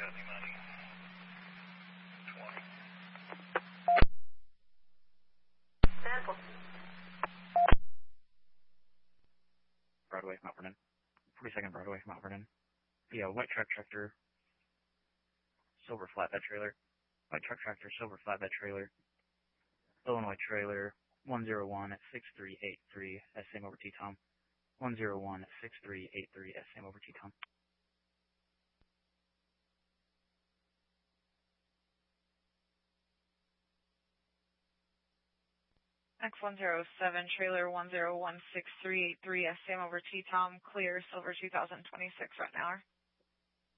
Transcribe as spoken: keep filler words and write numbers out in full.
Broadway, Mount Vernon. forty-second Broadway, Mount Vernon. Yeah, white truck tractor, silver flatbed trailer. White truck tractor, silver flatbed trailer. Illinois trailer, one zero one at six three eight three, S M over T-Tom. one zero one at six three eight three, S M over T-Tom. X one zero seven, trailer one zero one six three eight three, S M over T-Tom, clear, silver two thousand twenty-six, right now.